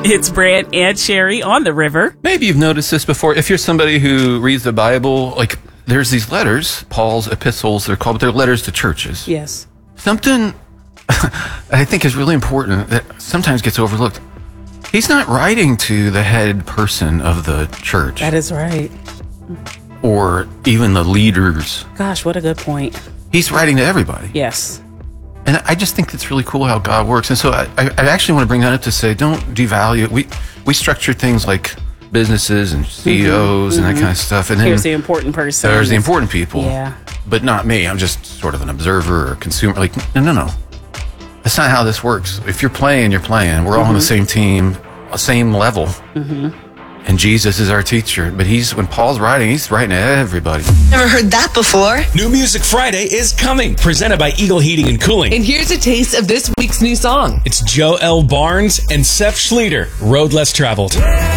It's Brant and Sherry on the river. Maybe you've noticed this before. If you're somebody who reads the Bible, like there's these letters, Paul's epistles, they're called, but they're letters to churches. Yes. Something I think is really important that sometimes gets overlooked. He's not writing to the head person of the church. That is right. Or even the leaders. Gosh, what a good point. He's writing to everybody. Yes. And I just think it's really cool how God works. And so I actually want to bring that up to say, don't devalue it. We structure things like businesses and CEOs and that kind of stuff. And then Here's the important person. there's the important people. Yeah. But not me. I'm just sort of an observer or consumer. Like, no. That's not how this works. If you're playing, you're playing. We're all on the same team, same level. And Jesus is our teacher. But when Paul's writing, he's writing to everybody. Never heard that before. New Music Friday is coming, presented by Eagle Heating and Cooling. And here's a taste of this week's new song. It's Joe L. Barnes and Seth Schleter, Road Less Traveled.